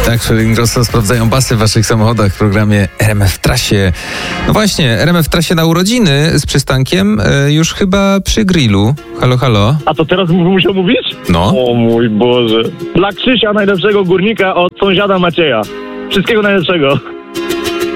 Tak, Ingrosso sprawdzają basy w waszych samochodach w programie RMF w trasie. No właśnie, RMF w trasie na urodziny z przystankiem, już chyba przy grillu. Halo, halo. A to teraz musiał mówić? No. O mój Boże. Dla Krzysia, najlepszego górnika od sąsiada Macieja. Wszystkiego najlepszego.